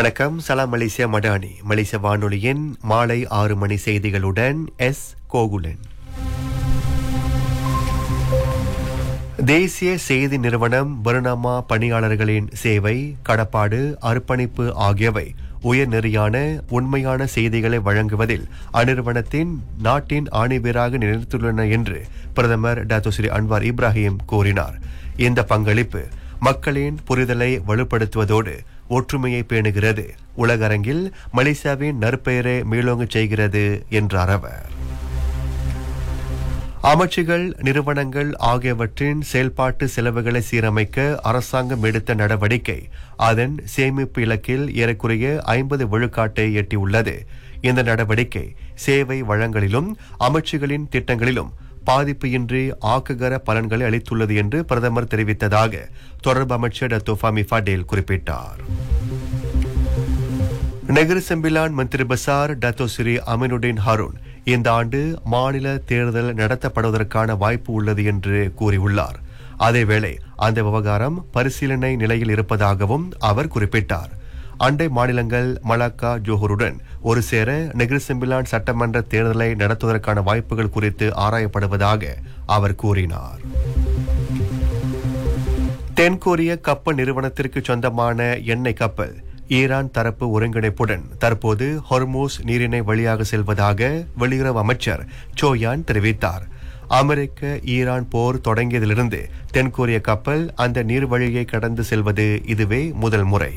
வணக்கம். சலாம் மலேசியா மடானி மலேசிய வானொலியின் மாலை 6 மணி செய்திகளுடன் எஸ் கோகுலன். தேசிய செய்தி நிறுவனம் பர்னாமா பணியாளர்களின் சேவை, கடப்பாடு, அர்ப்பணிப்பு ஆகியவை உயர்நெறியான உண்மையான செய்திகளை வழங்குவதில் அந்நிறுவனத்தின் நாட்டின் ஆணிவேராக நிலைத்துள்ளன என்று பிரதமர் டாக்டர் ஸ்ரீ அன்வார் இப்ராஹிம் கூறினார். இந்த பங்களிப்பு மக்களின் புரிதலை வலுப்படுத்துவதோடு ஒற்றுமையை பேணுகிறது, உலகரங்கில் மலேசியாவின் நற்பெயரை மேலோங்கச் செய்கிறது என்றார் அவர். அமைச்சுகள், நிறுவனங்கள் ஆகியவற்றின் செயல்பாட்டு செலவுகளை சீரமைக்க அரசாங்கம் எடுத்த நடவடிக்கை அதன் சேமிப்பு இலக்கில் ஏறக்குறைய 50 விழுக்காட்டை எட்டியுள்ளது. இந்த நடவடிக்கை சேவை வழங்கலிலும் அமைச்சுகளின் திட்டங்களிலும் பாதிப்பு இன்றி ஆக்ககர பலன்களை அளித்துள்ளது என்று பிரதமர் தெரிவித்ததாக தொடர்பு அமைச்சர் டத்தோ ஃபாமி ஃபடேல் குறிப்பிட்டார். நெகிரி செம்பிலான் மந்திரி பசார் டத்தோ ஸ்ரீ அமினுடின் ஹருன் இந்த ஆண்டு மாநில தேர்தல் நடத்தப்படுவதற்கான வாய்ப்பு உள்ளது என்று கூறியுள்ளார். அதேவேளை அந்த விவகாரம் பரிசீலனை நிலையில் இருப்பதாகவும் அவர் குறிப்பிட்டார். அண்டை மாநிலங்கள் மலாக்கா, ஜோஹருடன் ஒரு சேர நெகிரி செம்பிலான் சட்டமன்ற தேர்தலை நடத்துவதற்கான வாய்ப்புகள் குறித்து ஆராயப்படுவதாக அவர் கூறினார். தென்கொரிய கப்பல் நிறுவனத்திற்கு சொந்தமான எண்ணெய் கப்பல் ஈரான் தரப்பு ஒருங்கிணைப்புடன் தற்போது ஹொர்மூஸ் நீரிணை வழியாக செல்வதாக வெளியுறவு அமைச்சர் சோயான் தெரிவித்தார். அமெரிக்க ஈரான் போர் தொடங்கியதிலிருந்து தென்கொரிய கப்பல் அந்த நீர்வழியை கடந்து செல்வது இதுவே முதல் முறை.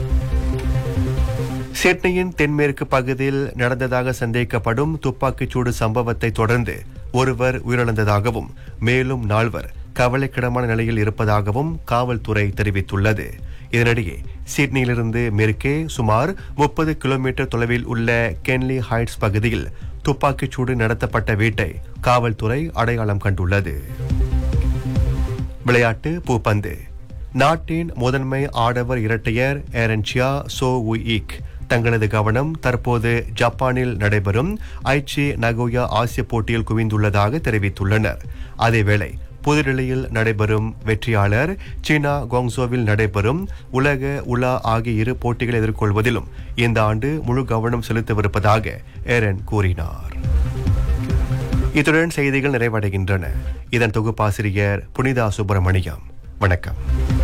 சிட்னியின் தென்மேற்கு பகுதியில் நடந்ததாக சந்தேகிக்கப்படும் துப்பாக்கிச்சூடு சம்பவத்தை தொடர்ந்து ஒருவர் உயிரிழந்ததாகவும் மேலும் 4 கவலைக்கிடமான நிலையில் இருப்பதாகவும் காவல்துறை தெரிவித்துள்ளது. இதனிடையே சிட்னியிலிருந்து மேற்கே சுமார் 30 கிலோமீட்டர் தொலைவில் உள்ள கென்லி ஹைட்ஸ் பகுதியில் துப்பாக்கிச்சூடு நடத்தப்பட்ட வீட்டை காவல்துறை அடையாளம் கண்டுள்ளது. விளையாட்டு. பூப்பந்து. நாட்டின் முதன்மை ஆடவர் இரட்டையர் ஏரன்சியா, சோ உயிக் தங்களது கவனம் தற்போது ஜப்பானில் நடைபெறும் ஐச்சி நகோயா ஆசிய போட்டியில் குவிந்துள்ளதாக தெரிவித்துள்ளனர். அதேவேளை புதுடில்லியில் நடைபெறும் வெற்றியாளர் சீனா குவாங்சோவில் நடைபெறும் உலக உலா ஆகிய இரு போட்டிகளை எதிர்கொள்வதிலும் இந்த ஆண்டு முழு கவனம் செலுத்தவிருப்பதாக ஏரன் கூறினார். இத்துடன் செய்திகள் நிறைவடைகின்றன. இதன் தொகுப்பாசிரியர் புனிதா சுப்பிரமணியம். வணக்கம்.